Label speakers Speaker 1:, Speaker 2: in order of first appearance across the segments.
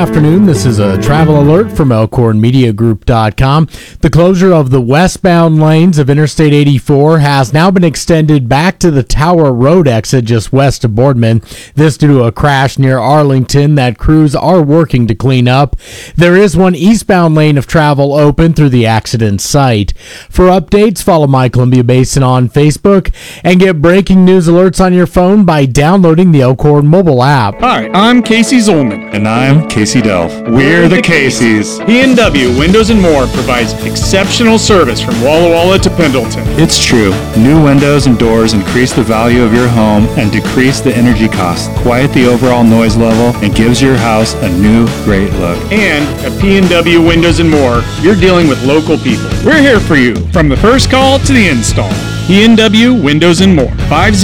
Speaker 1: afternoon. This is a travel alert from ElkhornMediaGroup.com. The closure of the westbound lanes of Interstate 84 has now been extended back to the Tower Road exit just west of Boardman. This due to a crash near Arlington that crews are working to clean up. There is one eastbound lane of travel open through the accident site. For updates, follow My Columbia Basin on Facebook and get breaking news alerts on your phone by downloading the Elkhorn mobile app.
Speaker 2: Hi, I'm Casey Zolman.
Speaker 3: And I'm Casey Delph. We're the Caseys.
Speaker 2: P&W Windows and More provides exceptional service from Walla Walla to Pendleton.
Speaker 3: It's true. New windows and doors increase the value of your home and decrease the energy costs, quiet the overall noise level, and gives your house a new, great look.
Speaker 2: And at P&W Windows and More, you're dealing with local people. We're here for you, from the first call to the install. P&W Windows and More,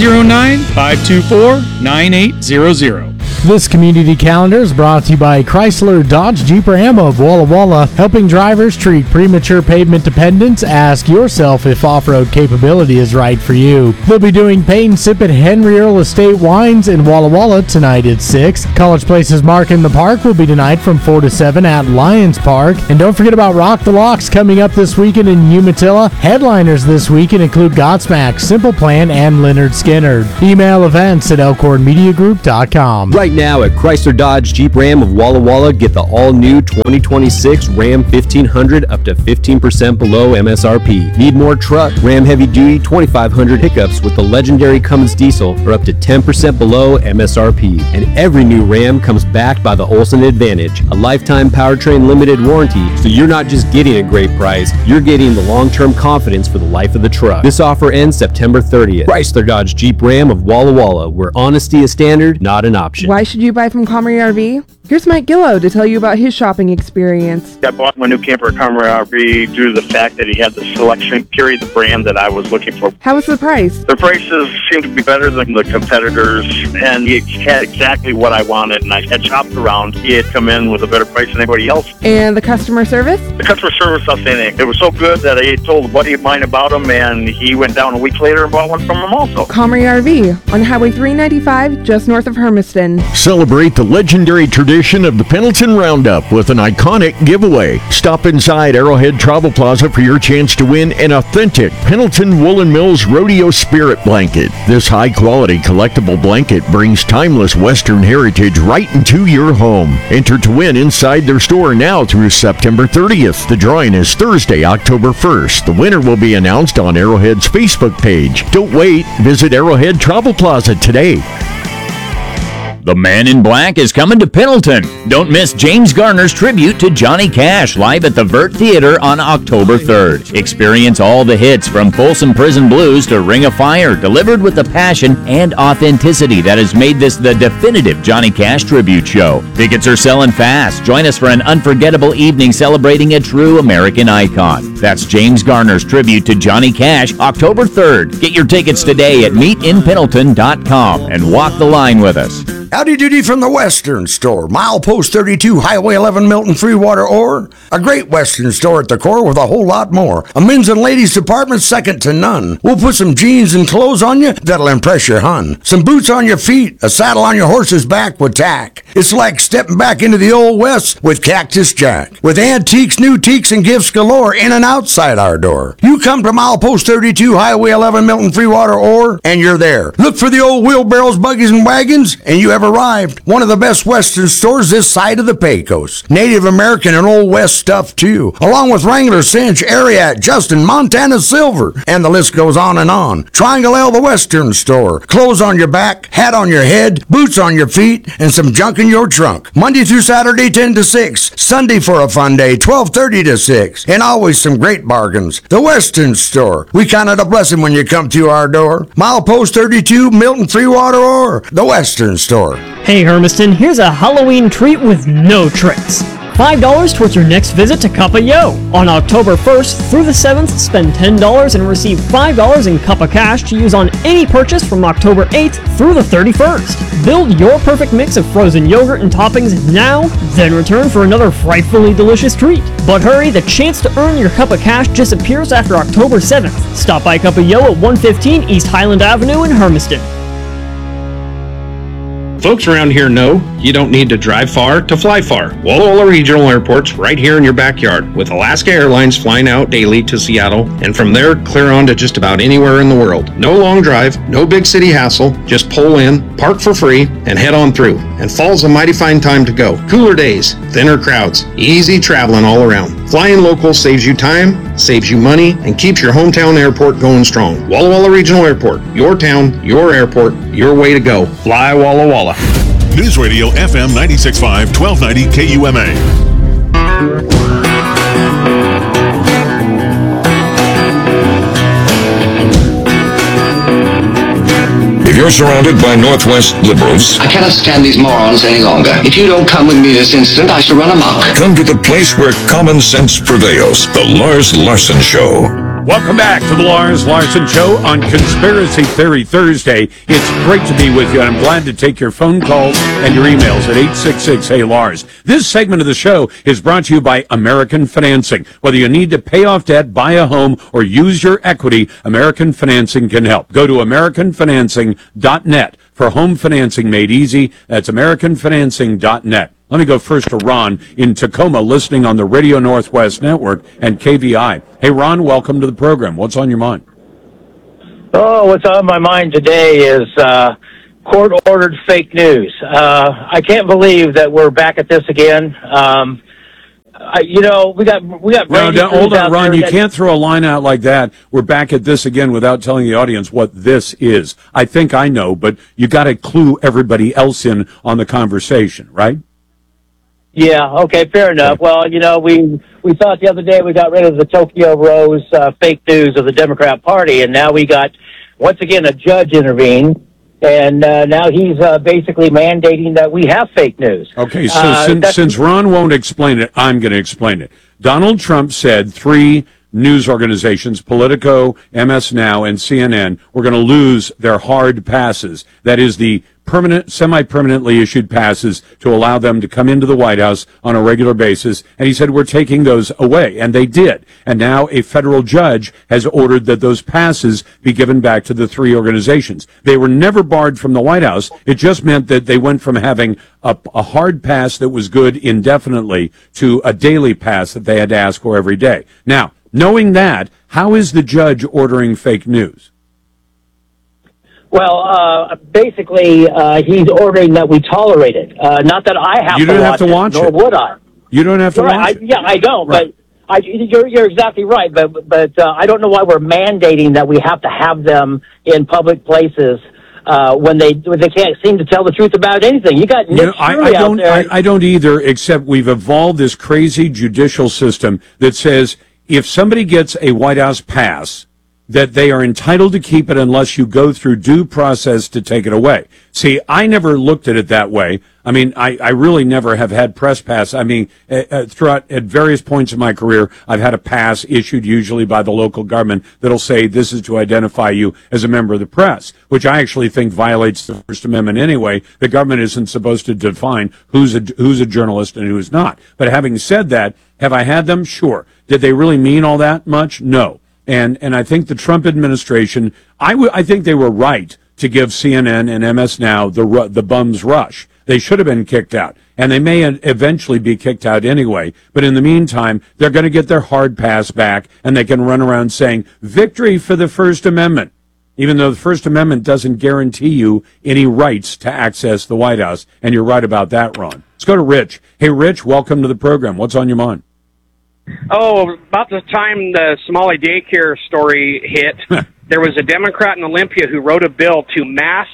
Speaker 2: 509-524-9800.
Speaker 1: This community calendar is brought to you by Chrysler Dodge Jeep Ram of Walla Walla, helping drivers treat premature pavement dependence. Ask yourself if off-road capability is right for you. They'll be doing paint and sip at Henry Earl Estate Wines in Walla Walla tonight at 6. College Place's Mark in the Park will be tonight from 4 to 7 at Lions Park. And don't forget about Rock the Locks coming up this weekend in Umatilla. Headliners this weekend include Godsmack, Simple Plan, and Leonard Skinner. Email events at ElkhornMediaGroup.com.
Speaker 4: Right now at Chrysler Dodge Jeep Ram of Walla Walla, get the all-new 2026 Ram 1500 up to 15% below MSRP. Need more truck? Ram Heavy Duty 2500 pickups with the legendary Cummins diesel are up to 10% below MSRP. And every new Ram comes backed by the Olson Advantage, a lifetime powertrain limited warranty, so you're not just getting a great price, you're getting the long-term confidence for the life of the truck. This offer ends September 30th. Chrysler Dodge Jeep Ram of Walla Walla, where honesty is standard, not an option.
Speaker 5: Why should you buy from Comrie RV? Here's Mike Gillow to tell you about his shopping experience.
Speaker 6: I bought my new camper at Comrie RV due to the fact that he had the selection, carry the brand that I was looking for.
Speaker 5: How was the price?
Speaker 6: The prices seemed to be better than the competitors, and he had exactly what I wanted, and I had shopped around. He had come in with a better price than anybody else.
Speaker 5: And the customer service?
Speaker 6: The customer service, outstanding. It was so good that I told a buddy of mine about him, and he went down a week later and bought one from him also.
Speaker 5: Comrie RV on Highway 395, just north of Hermiston.
Speaker 7: Celebrate the legendary tradition of the Pendleton Roundup with an iconic giveaway. Stop inside Arrowhead Travel Plaza for your chance to win an authentic Pendleton Woolen Mills Rodeo Spirit blanket. This high-quality collectible blanket brings timeless Western heritage right into your home. Enter to win inside their store now through September 30th. The drawing is Thursday, October 1st. The winner will be announced on Arrowhead's Facebook page. Don't wait. Visit Arrowhead Travel Plaza today.
Speaker 8: The Man in Black is coming to Pendleton. Don't miss James Garner's tribute to Johnny Cash live at the Vert Theater on October 3rd. Experience all the hits from Folsom Prison Blues to Ring of Fire, delivered with the passion and authenticity that has made this the definitive Johnny Cash tribute show. Tickets are selling fast. Join us for an unforgettable evening celebrating a true American icon. That's James Garner's tribute to Johnny Cash, October 3rd. Get your tickets today at meetinpendleton.com and walk the line with us.
Speaker 9: Howdy doody from the Western Store, Milepost 32, Highway 11, Milton, Freewater, Ore. A great Western store at the core with a whole lot more. A men's and ladies department second to none. We'll put some jeans and clothes on you that'll impress your hun. Some boots on your feet, a saddle on your horse's back with tack. It's like stepping back into the Old West with Cactus Jack. With antiques, new teaks, and gifts galore in and outside our door. You come to Milepost 32, Highway 11, Milton, Freewater, Ore, and you're there. Look for the old wheelbarrows, buggies, and wagons, and you have arrived. One of the best Western stores this side of the Pecos. Native American and Old West stuff too, along with Wrangler, Cinch, Ariat, Justin, Montana Silver, and the list goes on and on. Triangle L, the Western Store. Clothes on your back, hat on your head, boots on your feet, and some junk in your trunk. Monday through Saturday, 10 to 6. Sunday for a fun day, 12:30 to 6. And always some great bargains. The Western Store. We count it a blessing when you come through our door. Milepost 32, Milton, Freewater, or the Western Store.
Speaker 10: Hey Hermiston, here's a Halloween treat with no tricks. $5 towards your next visit to Cup of Yo. On October 1st through the 7th, spend $10 and receive $5 in Cup of Cash to use on any purchase from October 8th through the 31st. Build your perfect mix of frozen yogurt and toppings now, then return for another frightfully delicious treat. But hurry, the chance to earn your Cup of Cash disappears after October 7th. Stop by Cup of Yo at 115 East Highland Avenue in Hermiston.
Speaker 11: Folks around here know you don't need to drive far to fly far. Walla Walla Regional Airport's right here in your backyard, with Alaska Airlines flying out daily to Seattle, and from there clear on to just about anywhere in the world. No long drive, no big city hassle, just pull in, park for free, and head on through. And fall's a mighty fine time to go. Cooler days, thinner crowds, easy traveling all around. Flying local saves you time, saves you money, and keeps your hometown airport going strong. Walla Walla Regional Airport, your town, your airport, your way to go. Fly Walla Walla.
Speaker 12: News Radio FM 96.5, 1290 KUMA.
Speaker 13: If you're surrounded by Northwest liberals,
Speaker 14: I cannot stand these morons any longer. If you don't come with me this instant, I shall run amok.
Speaker 13: come to the place where common sense prevails. The Lars Larson Show.
Speaker 15: Welcome back to the Lars Larson Show on Conspiracy Theory Thursday. It's great to be with you, and I'm glad to take your phone calls and your emails at 866-HEY-LARS. This segment of the show is brought to you by American Financing. Whether you need to pay off debt, buy a home, or use your equity, American Financing can help. Go to AmericanFinancing.net for home financing made easy. That's AmericanFinancing.net. Let me go first to Ron in Tacoma, listening on the Radio Northwest Network and KVI. Hey, Ron, welcome to the program. What's on your mind?
Speaker 16: Oh, what's on my mind today is court-ordered fake news. I can't believe that we're back at this again. We got.
Speaker 15: No, hold on, Ron. You can't throw a line out like that. We're back at this again without telling the audience what this is. I think I know, but you got to clue everybody else in on the conversation, right?
Speaker 16: Yeah, okay, fair enough. Well, we thought the other day we got rid of the Tokyo Rose fake news of the Democrat Party, and now we got, once again, a judge intervene, and now he's basically mandating that we have fake news.
Speaker 15: Okay, so since Ron won't explain it, I'm going to explain it. Donald Trump said 3 news organizations, Politico, MS Now, and CNN, were going to lose their hard passes. That is the semi-permanently issued passes to allow them to come into the White House on a regular basis. And he said, we're taking those away. And they did. And now a federal judge has ordered that those passes be given back to the 3 organizations. They were never barred from the White House. It just meant that they went from having a hard pass that was good indefinitely to a daily pass that they had to ask for every day. Now, knowing that, how is the judge ordering fake news?
Speaker 16: Well, basically, he's ordering that we tolerate it. Not that I have
Speaker 15: you don't have to watch
Speaker 16: nor
Speaker 15: it.
Speaker 16: Would I?
Speaker 15: You don't have to watch it.
Speaker 16: Yeah, I don't.
Speaker 15: Right.
Speaker 16: But you're exactly right. But I don't know why we're mandating that we have to have them in public places when they can't seem to tell the truth about anything. You got Nick Fury out there.
Speaker 15: I don't either. Except we've evolved this crazy judicial system that says if somebody gets a White House pass, that they are entitled to keep it unless you go through due process to take it away. See, I never looked at it that way. I mean, I really never have had press pass. I mean, throughout at various points in my career, I've had a pass issued usually by the local government that'll say this is to identify you as a member of the press, which I actually think violates the First Amendment anyway. The government isn't supposed to define who's a journalist and who's not. But having said that, have I had them? Sure. Did they really mean all that much? No. And I think the Trump administration, I think they were right to give CNN and MS Now the bum's rush. They should have been kicked out, and they may eventually be kicked out anyway. But in the meantime, they're going to get their hard pass back, and they can run around saying, victory for the First Amendment, even though the First Amendment doesn't guarantee you any rights to access the White House. And you're right about that, Ron. Let's go to Rich. Hey, Rich, welcome to the program. What's on your mind?
Speaker 17: Oh, about the time the Somali daycare story hit, there was a Democrat in Olympia who wrote a bill to mask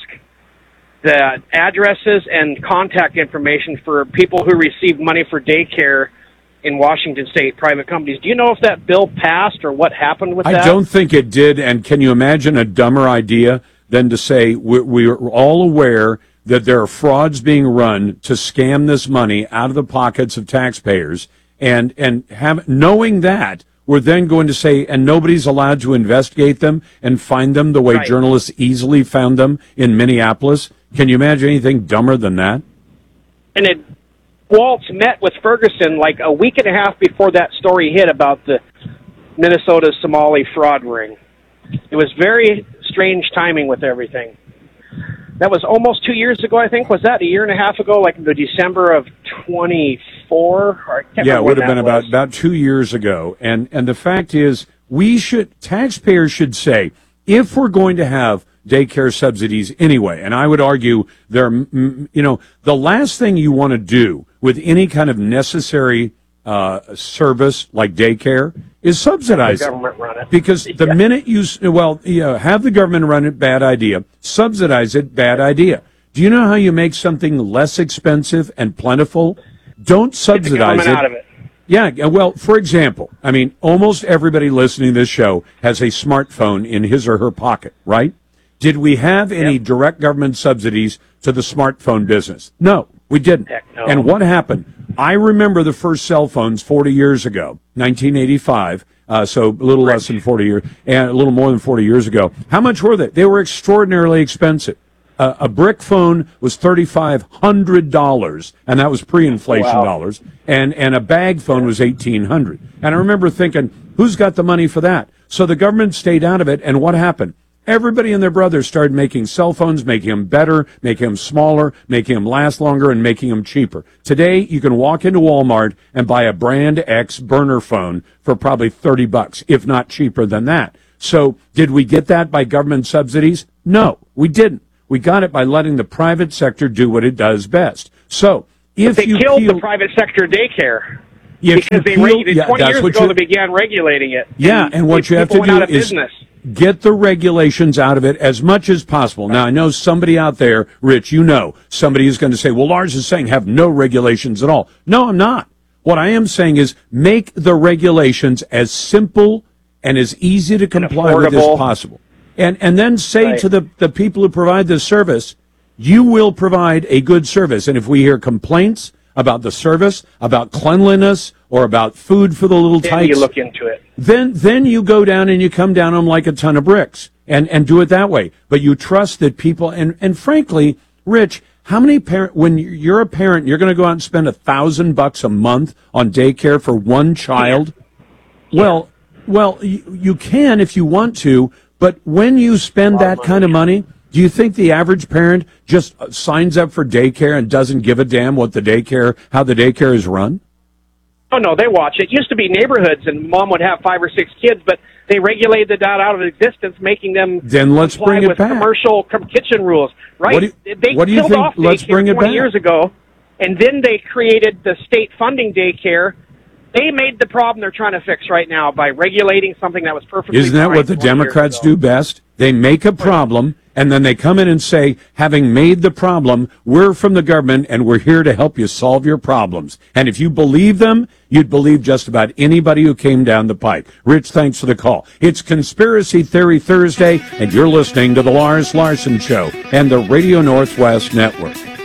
Speaker 17: the addresses and contact information for people who receive money for daycare in Washington State, private companies. Do you know if that bill passed or what happened with that?
Speaker 15: I don't think it did, and can you imagine a dumber idea than to say we're all aware that there are frauds being run to scam this money out of the pockets of taxpayers, and knowing that, we're then going to say, and nobody's allowed to investigate them and find them the way
Speaker 17: right.
Speaker 15: Journalists easily found them in Minneapolis. Can you imagine anything dumber than that?
Speaker 17: And Waltz met with Ferguson like a week and a half before that story hit about the Minnesota Somali fraud ring. It was very strange timing with everything. That was almost 2 years ago, I think. Was that a year and a half ago, like the December of 24?
Speaker 15: Yeah, it would have been about 2 years ago. And the fact is, taxpayers should say, if we're going to have daycare subsidies anyway, and I would argue the last thing you want to do with any kind of necessary service like daycare is subsidize it. Because the minute you have the government run it, bad idea. Subsidize it, bad idea. Do you know how you make something less expensive and plentiful? Don't subsidize it.
Speaker 17: Out of it.
Speaker 15: Yeah, well, for example, I mean, almost everybody listening to this show has a smartphone in his or her pocket, right? Did we have any direct government subsidies to the smartphone business? No, we didn't.
Speaker 17: Heck no.
Speaker 15: And what happened? I remember the first cell phones 40 years ago, 1985, so a little less than 40 years, and a little more than 40 years ago. How much were they? They were extraordinarily expensive. A brick phone was $3,500, and that was pre-inflation dollars, and a bag phone was $1,800. And I remember thinking, who's got the money for that? So the government stayed out of it, and what happened? Everybody and their brothers started making cell phones, making them better, making them smaller, making them last longer, and making them cheaper. Today, you can walk into Walmart and buy a Brand X burner phone for probably $30, if not cheaper than that. So did we get that by government subsidies? No, we didn't. We got it by letting the private sector do what it does best. So if
Speaker 17: they killed the private sector daycare. Because 20 years ago they began regulating it.
Speaker 15: Yeah, and what you have to do is get the regulations out of it as much as possible. Now, I know somebody out there, Rich, somebody is going to say, well, Lars is saying have no regulations at all. No, I'm not. What I am saying is make the regulations as simple and as easy to comply with as possible. And then say to the people who provide this service, you will provide a good service. And if we hear complaints about the service, about cleanliness, or about food for the little tykes,
Speaker 17: you look into it.
Speaker 15: Then you go down and you come down on them like a ton of bricks and do it that way. But you trust that people, and frankly, Rich, how many when you're a parent, you're going to go out and spend $1,000 a month on daycare for one child? Yeah. Well, you can if you want to, but when you spend that kind of money, do you think the average parent just signs up for daycare and doesn't give a damn how the daycare is run?
Speaker 17: Oh, no, they watch it. It used to be neighborhoods, and mom would have 5 or 6 kids, but they regulated that out of existence, making them
Speaker 15: then let's bring it back.
Speaker 17: Commercial kitchen rules. Right?
Speaker 15: What do you think?
Speaker 17: Off
Speaker 15: let's bring it
Speaker 17: 20
Speaker 15: back.
Speaker 17: years ago, and then they created the state funding daycare. They made the problem they're trying to fix right now by regulating something that was perfectly
Speaker 15: Isn't that
Speaker 17: fine
Speaker 15: what the
Speaker 17: 20
Speaker 15: Democrats
Speaker 17: years ago.
Speaker 15: do best? They make a problem, and then they come in and say, having made the problem, we're from the government, and we're here to help you solve your problems. And if you believe them, you'd believe just about anybody who came down the pike. Rich, thanks for the call. It's Conspiracy Theory Thursday, and you're listening to The Lars Larson Show and the Radio Northwest Network.